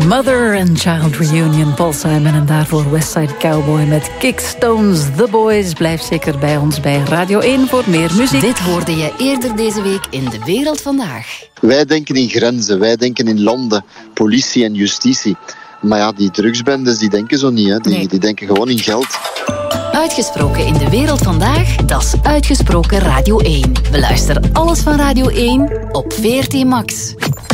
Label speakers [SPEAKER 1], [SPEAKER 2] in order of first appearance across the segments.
[SPEAKER 1] Mother and Child Reunion, Paul Simon en daarvoor Westside Cowboy met Kickstones. The Boys. Blijf zeker bij ons bij Radio 1 voor meer muziek.
[SPEAKER 2] Dit hoorde je eerder deze week in De Wereld Vandaag.
[SPEAKER 3] Wij denken in grenzen, wij denken in landen, politie en justitie. Maar ja, die drugsbendes die denken zo niet, hè. Die denken gewoon in geld.
[SPEAKER 2] Uitgesproken in De Wereld Vandaag, dat is Uitgesproken Radio 1. Beluister alles van Radio 1 op VRT Max.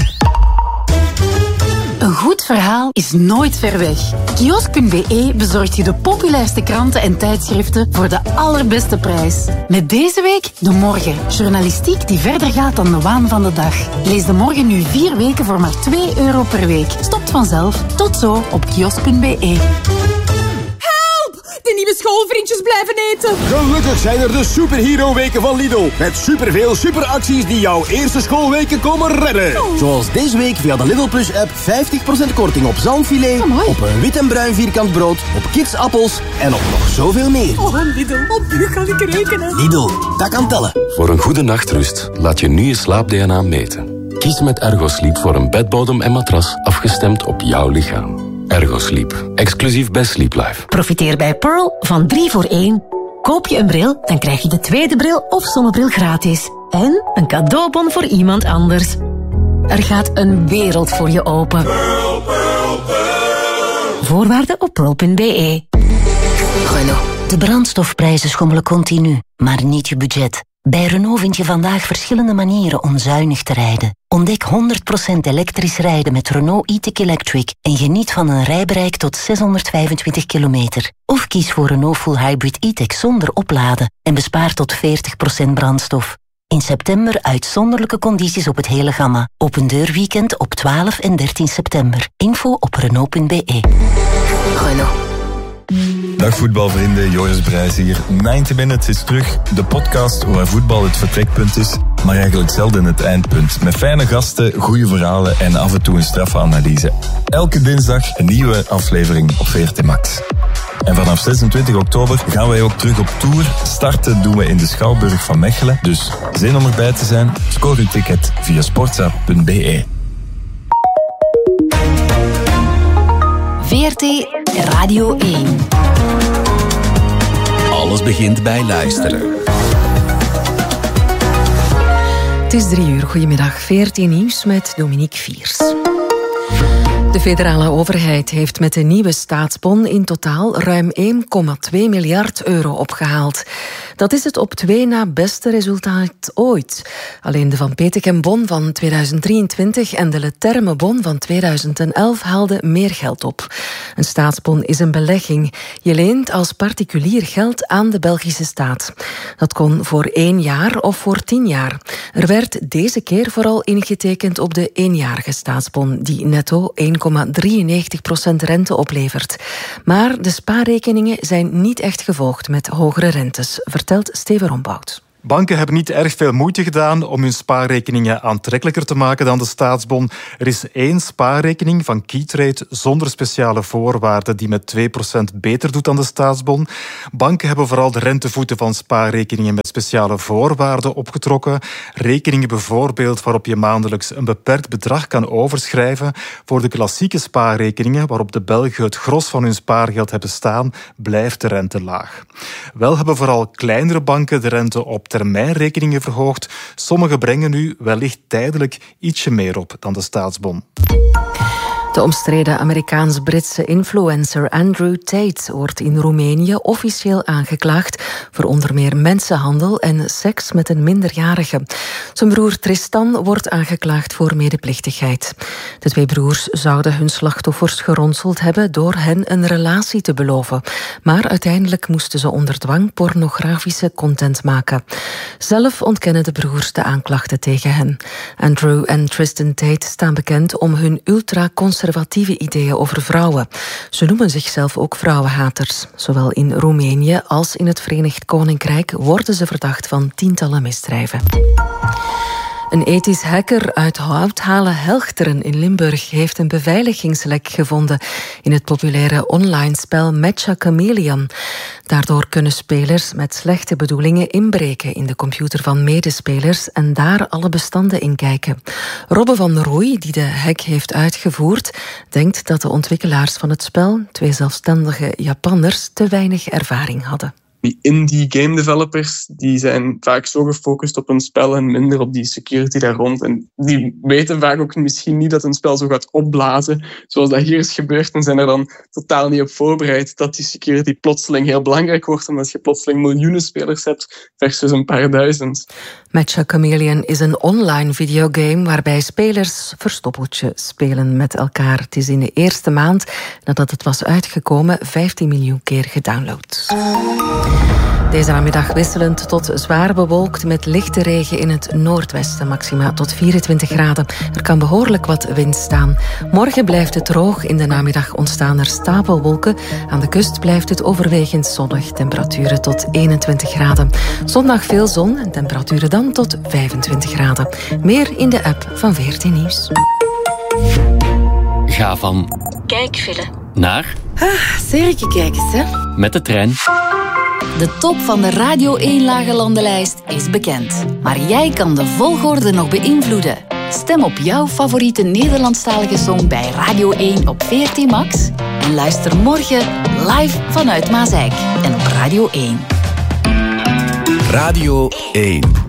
[SPEAKER 4] Een goed verhaal is nooit ver weg. Kiosk.be bezorgt je de populairste kranten en tijdschriften voor de allerbeste prijs. Met deze week De Morgen. Journalistiek die verder gaat dan de waan van de dag. Lees De Morgen nu 4 weken voor maar €2 per week. Stopt vanzelf. Tot zo op kiosk.be.
[SPEAKER 5] De nieuwe schoolvriendjes blijven eten.
[SPEAKER 6] Gelukkig zijn er de superhero-weken van Lidl. Met superveel superacties die jouw eerste schoolweken komen redden.
[SPEAKER 5] Oh.
[SPEAKER 6] Zoals deze week via de Lidl Plus-app 50% korting op zalmfilet, op een wit en bruin vierkant brood, op kidsappels en op nog zoveel meer.
[SPEAKER 5] Oh, Lidl, op u kan ik rekenen.
[SPEAKER 6] Lidl, dat kan tellen.
[SPEAKER 7] Voor een goede nachtrust laat je nu je slaap-DNA meten. Kies met Ergosleep voor een bedbodem en matras afgestemd op jouw lichaam. Ergosleep, exclusief bij Sleep Life.
[SPEAKER 8] Profiteer bij Pearl van 3 voor 1. Koop je een bril, dan krijg je de tweede bril of zonnebril gratis. En een cadeaubon voor iemand anders. Er gaat een wereld voor je open.
[SPEAKER 9] Pearl, Pearl, Pearl.
[SPEAKER 8] Voorwaarden op pearl.be.
[SPEAKER 10] Renault. De brandstofprijzen schommelen continu, maar niet je budget. Bij Renault vind je vandaag verschillende manieren om zuinig te rijden. Ontdek 100% elektrisch rijden met Renault e-tech Electric en geniet van een rijbereik tot 625 kilometer. Of kies voor Renault Full Hybrid e-tech zonder opladen en bespaar tot 40% brandstof. In september uitzonderlijke condities op het hele gamma. Open deurweekend op 12 en 13 september. Info op Renault.be. Renault.
[SPEAKER 11] Dag voetbalvrienden, Joris Brijs hier. 90 Minutes is terug, de podcast waar voetbal het vertrekpunt is, maar eigenlijk zelden het eindpunt. Met fijne gasten, goede verhalen en af en toe een straffe analyse. Elke dinsdag een nieuwe aflevering op VRT Max. En vanaf 26 oktober gaan wij ook terug op tour. Starten doen we in de Schouwburg van Mechelen. Dus zin om erbij te zijn? Scoor uw ticket via sportza.be.
[SPEAKER 2] VRT Radio 1.
[SPEAKER 12] Alles begint bij luisteren.
[SPEAKER 13] Het is 3 uur. Goedemiddag. VRT Nieuws met Dominique Viers. De federale overheid heeft met de nieuwe staatsbon in totaal ruim €1,2 miljard opgehaald. Dat is het op 2 na beste resultaat ooit. Alleen de Van Petegem-bon van 2023 en de Leterme-bon van 2011 haalden meer geld op. Een staatsbon is een belegging. Je leent als particulier geld aan de Belgische staat. Dat kon voor 1 jaar of voor 10 jaar. Er werd deze keer vooral ingetekend op de 1-jarige staatsbon, die netto 1,93% rente oplevert. Maar de spaarrekeningen zijn niet echt gevolgd met hogere rentes, vertelt Steven Rombout.
[SPEAKER 14] Banken hebben niet erg veel moeite gedaan om hun spaarrekeningen aantrekkelijker te maken dan de staatsbon. Er is 1 spaarrekening van Keytrade zonder speciale voorwaarden die met 2% beter doet dan de staatsbon. Banken hebben vooral de rentevoeten van spaarrekeningen met speciale voorwaarden opgetrokken. Rekeningen bijvoorbeeld waarop je maandelijks een beperkt bedrag kan overschrijven. Voor de klassieke spaarrekeningen waarop de Belgen het gros van hun spaargeld hebben staan, blijft de rente laag. Wel hebben vooral kleinere banken de rente op termijnrekeningen verhoogd. Sommige brengen nu wellicht tijdelijk ietsje meer op dan de staatsbon.
[SPEAKER 13] De omstreden Amerikaans-Britse influencer Andrew Tate wordt in Roemenië officieel aangeklaagd voor onder meer mensenhandel en seks met een minderjarige. Zijn broer Tristan wordt aangeklaagd voor medeplichtigheid. De 2 broers zouden hun slachtoffers geronseld hebben door hen een relatie te beloven. Maar uiteindelijk moesten ze onder dwang pornografische content maken. Zelf ontkennen de broers de aanklachten tegen hen. Andrew en Tristan Tate staan bekend om hun ultraconservatieve ideeën over vrouwen. Ze noemen zichzelf ook vrouwenhaters. Zowel in Roemenië als in het Verenigd Koninkrijk worden ze verdacht van tientallen misdrijven. Een ethisch hacker uit Houthalen-Helchteren in Limburg heeft een beveiligingslek gevonden in het populaire online spel Matcha Chameleon. Daardoor kunnen spelers met slechte bedoelingen inbreken in de computer van medespelers en daar alle bestanden in kijken. Robbe van Rooij, die de hack heeft uitgevoerd, denkt dat de ontwikkelaars van het spel, 2 zelfstandige Japanners, te weinig ervaring hadden.
[SPEAKER 15] Die indie game developers die zijn vaak zo gefocust op een spel en minder op die security daar rond. En die weten vaak ook misschien niet dat een spel zo gaat opblazen, zoals dat hier is gebeurd, en zijn er dan totaal niet op voorbereid dat die security plotseling heel belangrijk wordt, omdat je plotseling miljoenen spelers hebt versus een paar duizend.
[SPEAKER 13] Matcha Chameleon is een online videogame waarbij spelers verstoppeltje spelen met elkaar. Het is in de eerste maand nadat het was uitgekomen 15 miljoen keer gedownload. Deze namiddag wisselend tot zwaar bewolkt met lichte regen in het noordwesten, maxima tot 24 graden. Er kan behoorlijk wat wind staan. Morgen blijft het droog, in de namiddag ontstaan er stapelwolken. Aan de kust blijft het overwegend zonnig, temperaturen tot 21 graden. Zondag veel zon en temperaturen dan tot 25 graden. Meer in de app van VRT Nieuws.
[SPEAKER 16] Ga van
[SPEAKER 2] kijkfilm
[SPEAKER 16] naar
[SPEAKER 4] Serieke kijk eens, hè.
[SPEAKER 16] met de trein.
[SPEAKER 2] De top van de Radio 1 Lage Landenlijst is bekend. Maar jij kan de volgorde nog beïnvloeden. Stem op jouw favoriete Nederlandstalige song bij Radio 1 op VRT Max. En luister morgen live vanuit Maaseik en op Radio 1.
[SPEAKER 12] Radio 1.